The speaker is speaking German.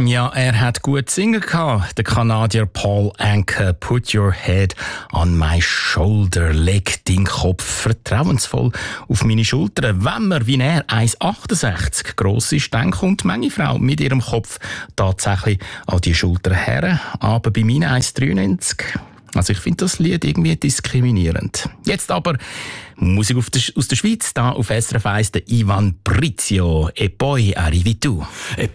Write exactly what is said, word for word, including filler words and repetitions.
Ja, er hat gut singen gehabt. Der Kanadier Paul Anka. Put your head on my shoulder. Leg deinen Kopf vertrauensvoll auf meine Schultern. Wenn man wie er eins Komma achtundsechzig gross ist, dann kommt manche Frau mit ihrem Kopf tatsächlich an die Schulter her. Aber bei mir eins Komma dreiundneunzig. Also ich finde das Lied irgendwie diskriminierend. Jetzt aber Musik auf der, aus der Schweiz, da auf S R F eins, der Ivan Brizio. E poi arrivi tu.